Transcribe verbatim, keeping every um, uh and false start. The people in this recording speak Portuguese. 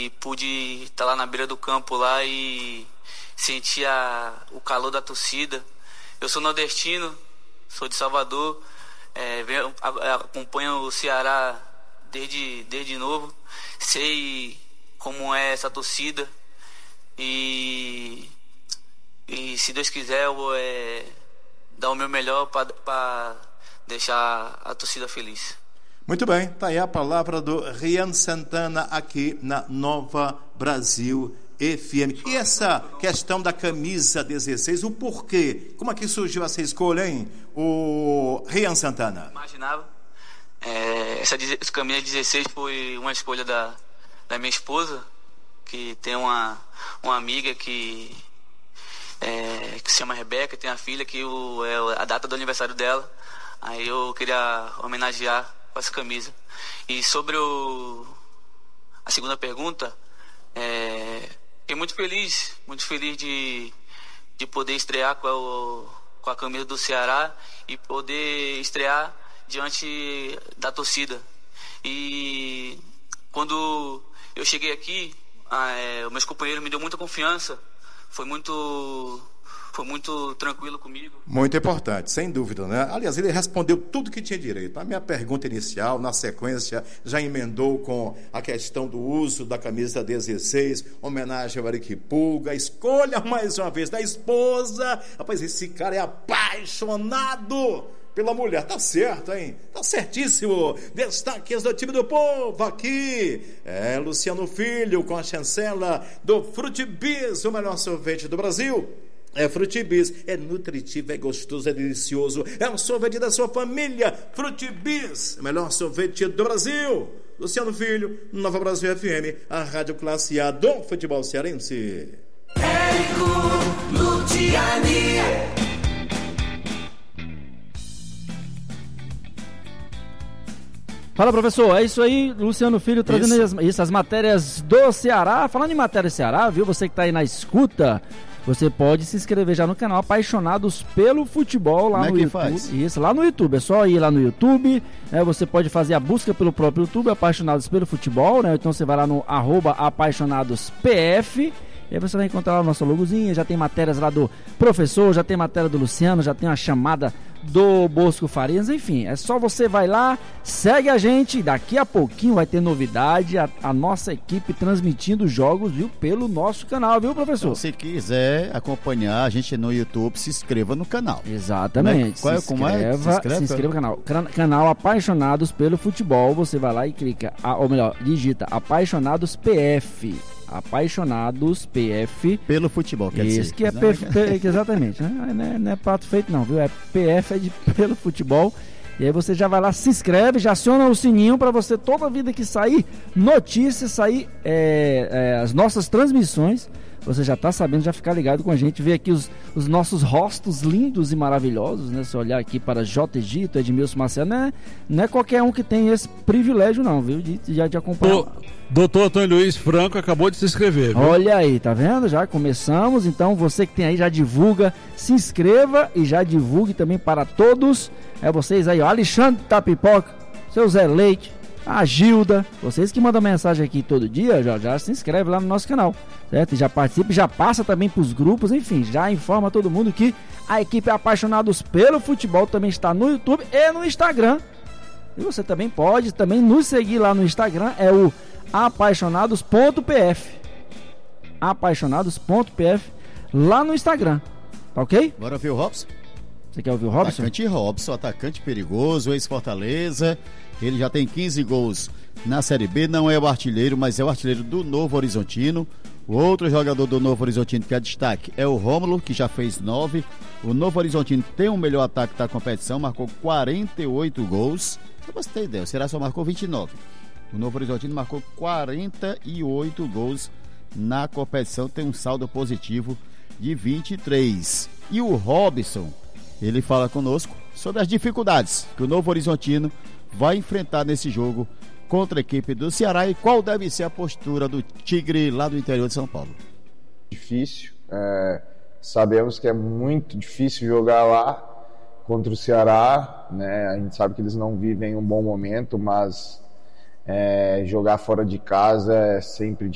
E pude estar lá na beira do campo lá e sentir a, o calor da torcida. Eu sou nordestino, sou de Salvador, é, venho, a, acompanho o Ceará desde, desde novo, sei como é essa torcida e, e se Deus quiser eu vou é, dar o meu melhor para deixar a torcida feliz. Muito bem, está aí a palavra do Rian Santana aqui na Nova Brasil F M. E essa questão da camisa dezesseis, o porquê? Como é que surgiu essa escolha, hein? O Rian Santana. Imaginava. É, essa camisa dezesseis foi uma escolha da, da minha esposa, que tem uma, uma amiga que, é, que se chama Rebeca, tem a filha que o, é a data do aniversário dela. Aí eu queria homenagear com essa camisa. E sobre o, a segunda pergunta, é, fiquei muito feliz, muito feliz de, de poder estrear com a, com a camisa do Ceará e poder estrear diante da torcida. E quando eu cheguei aqui, a, é, os meus companheiros me deu muita confiança, foi muito... Foi muito tranquilo comigo. Muito importante, sem dúvida, né? Aliás, ele respondeu tudo que tinha direito. A minha pergunta inicial, na sequência, já emendou com a questão do uso da camisa dezesseis, homenagem ao Eric Pulga, escolha mais uma vez da esposa. Rapaz, esse cara é apaixonado pela mulher, tá certo, hein? Tá certíssimo. Destaques do time do povo aqui. É Luciano Filho com a chancela do Frutibis, o melhor sorvete do Brasil. É Frutibis, é nutritivo, é gostoso, é delicioso, é um sorvete da sua família. Frutibis, o melhor sorvete do Brasil. Luciano Filho, Nova Brasil F M, a rádio classe A do futebol cearense. Érico Luciani. Fala, professor, é isso aí, Luciano Filho trazendo isso. As, isso, as matérias do Ceará. Falando em matéria Ceará, viu, você que está aí na escuta, você pode se inscrever já no canal Apaixonados pelo Futebol lá Como no é que YouTube. faz? Isso, lá no YouTube, é só ir lá no YouTube, né? Você pode fazer a busca pelo próprio YouTube, Apaixonados pelo Futebol, né? Então você vai lá no arroba ApaixonadosPF, e aí você vai encontrar lá o nosso logozinho, já tem matérias lá do professor, já tem matéria do Luciano, já tem uma chamada do Bosco Farias, enfim, é só você vai lá, segue a gente, daqui a pouquinho vai ter novidade, a, a nossa equipe transmitindo jogos, viu, pelo nosso canal, viu, professor? Então, se quiser acompanhar a gente no YouTube, se inscreva no canal. Exatamente. Como é, se, como é? inscreva, Se inscreve, se inscreva no canal. Can- canal Apaixonados pelo Futebol, você vai lá e clica, a, ou melhor, digita Apaixonados P F. Apaixonados P F pelo futebol, quer isso, dizer. que é P F, P, exatamente, né? Não é, não é prato feito não, viu? É P F, é de pelo futebol. E aí você já vai lá, se inscreve, já aciona o sininho para você, toda vida que sair notícia, sair é, é, as nossas transmissões, você já tá sabendo, já ficar ligado com a gente, ver aqui os, os nossos rostos lindos e maravilhosos, né? Se olhar aqui para J. Egito, Edmilson Marcelo, não é, não é qualquer um que tem esse privilégio não, viu? De, de, de acompanhar. O doutor Antônio Luiz Franco acabou de se inscrever, viu? Olha aí, tá vendo? Já começamos, então você que tem aí, já divulga, se inscreva e já divulgue também para todos. É vocês aí, ó, Alexandre Tapipoca, seu Zé Leite, a Gilda, vocês que mandam mensagem aqui todo dia, já, já se inscreve lá no nosso canal, certo? E já participa, já passa também pros grupos, enfim, já informa todo mundo que a equipe Apaixonados pelo Futebol também está no YouTube e no Instagram. E você também pode também nos seguir lá no Instagram, é o apaixonados ponto p f. apaixonados ponto p f lá no Instagram. Tá ok? Bora ver o Robson? Você quer ouvir o Robson? Atacante Robson, atacante perigoso, ex-Fortaleza. Ele já tem quinze gols na Série B, não é o artilheiro, mas é o artilheiro do Novo Horizontino. O outro jogador do Novo Horizontino que é destaque é o Rômulo, que já fez nove. O Novo Horizontino tem o melhor ataque da competição, marcou quarenta e oito gols. Pra você ter ideia, o Ceará só marcou vinte e nove. O Novo Horizontino marcou quarenta e oito gols na competição, tem um saldo positivo de vinte e três. E o Robson, ele fala conosco sobre as dificuldades que o Novo Horizontino vai enfrentar nesse jogo contra a equipe do Ceará e qual deve ser a postura do Tigre lá do interior de São Paulo. Difícil, é, sabemos que é muito difícil jogar lá contra o Ceará, né? A gente sabe que eles não vivem um bom momento, mas é, jogar fora de casa é sempre